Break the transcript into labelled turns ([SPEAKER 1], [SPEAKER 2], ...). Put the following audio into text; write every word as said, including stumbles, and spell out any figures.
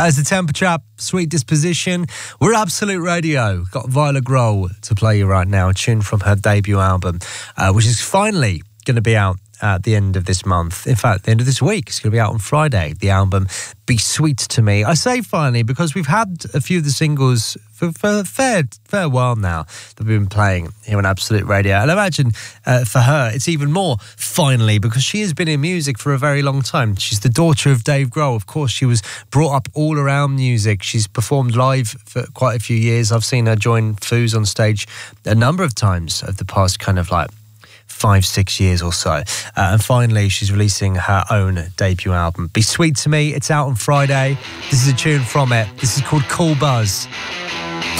[SPEAKER 1] That is the Temper Trap, Sweet Disposition. We're Absolute Radio. Got Viola Grohl to play you right now, a tune from her debut album, uh, which is finally going to be out at the end of this month. In fact, the end of this week. It's going to be out on Friday, the album Be Sweet to Me. I say finally because we've had a few of the singles for, for a fair, fair while now that we've been playing here on Absolute Radio. And I imagine uh, for her, it's even more finally because she has been in music for a very long time. She's the daughter of Dave Grohl. Of course, she was brought up all around music. She's performed live for quite a few years. I've seen her join Foos on stage a number of times over the past kind of like five, six years or so. Uh, and finally, she's releasing her own debut album, Be Sweet to Me. It's out on Friday. This is a tune from it. This is called Cool Buzz.